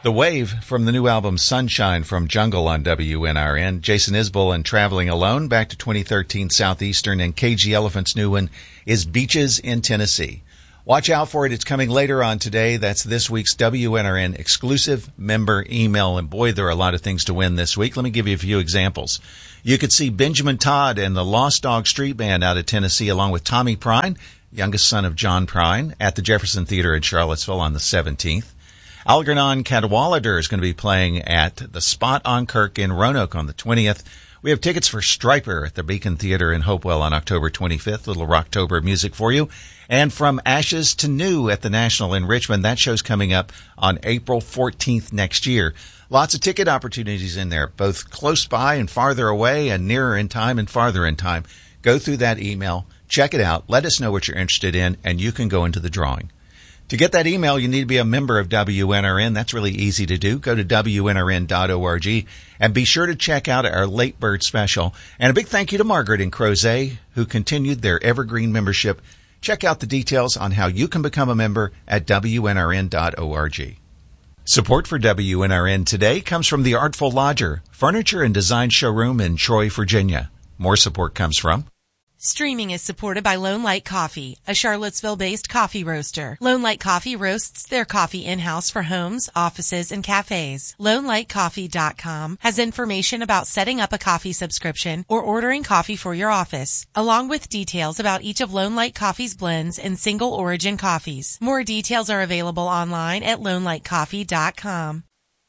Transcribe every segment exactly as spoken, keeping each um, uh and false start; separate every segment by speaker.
Speaker 1: The Wave from the new album Sunshine from Jungle on W N R N. Jason Isbell and Traveling Alone, back to twenty thirteen Southeastern, and K G Elephant's new one is Beaches in Tennessee. Watch out for it. It's coming later on today. That's this week's W N R N exclusive member email. And boy, there are a lot of things to win this week. Let me give you a few examples. You could see Benjamin Todd and the Lost Dog Street Band out of Tennessee, along with Tommy Prine, youngest son of John Prine, at the Jefferson Theater in Charlottesville on the seventeenth. Algernon Cadwallader is going to be playing at the Spot on Kirk in Roanoke on the twentieth. We have tickets for Stryper at the Beacon Theater in Hopewell on October twenty-fifth. Little Rocktober music for you. And From Ashes to New at the National in Richmond. That show's coming up on April fourteenth next year. Lots of ticket opportunities in there, both close by and farther away, and nearer in time and farther in time. Go through that email, check it out, let us know what you're interested in, and you can go into the drawing. To get that email, you need to be a member of W N R N. That's really easy to do. Go to W N R N dot org and be sure to check out our Late Bird Special. And a big thank you to Margaret and Crozet, who continued their evergreen membership. Check out the details on how you can become a member at W N R N dot org. Support for W N R N today comes from the Artful Lodger, furniture and design showroom in Troy, Virginia. More support comes from
Speaker 2: Streaming is supported by Lone Light Coffee, a Charlottesville-based coffee roaster. Lone Light Coffee roasts their coffee in-house for homes, offices, and cafes. Lone Light Coffee dot com has information about setting up a coffee subscription or ordering coffee for your office, along with details about each of Lone Light Coffee's blends and single origin coffees. More details are available online at Lone Light Coffee dot com.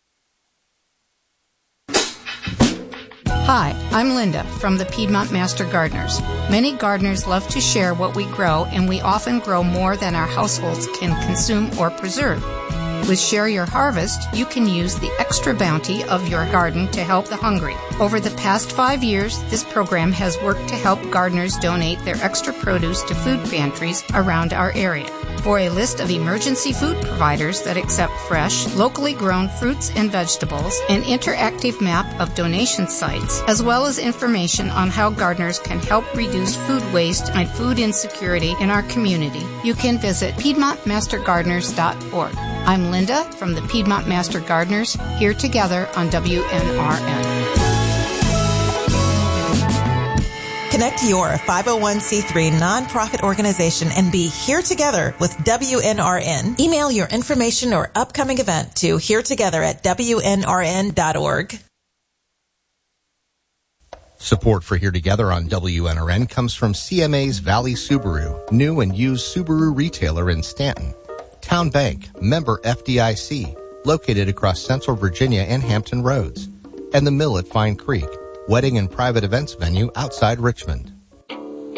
Speaker 3: Hi, I'm Linda from the Piedmont Master Gardeners. Many gardeners love to share what we grow, and we often grow more than our households can consume or preserve. With Share Your Harvest, you can use the extra bounty of your garden to help the hungry. Over the past five years, this program has worked to help gardeners donate their extra produce to food pantries around our area. For a list of emergency food providers that accept fresh, locally grown fruits and vegetables, an interactive map of donation sites, as well as information on how gardeners can help reduce food waste and food insecurity in our community, you can visit Piedmont Master Gardeners dot org. I'm Linda from the Piedmont Master Gardeners, here together on W N R N.
Speaker 4: Connect your five oh one c three nonprofit organization and be here together with W N R N. Email your information or upcoming event to here together at W N R N dot org.
Speaker 5: Support for Here Together on W N R N comes from C M A's Valley Subaru, new and used Subaru retailer in Stanton. Town Bank, member F D I C, located across Central Virginia and Hampton Roads. And the Mill at Fine Creek, wedding and private events venue outside Richmond.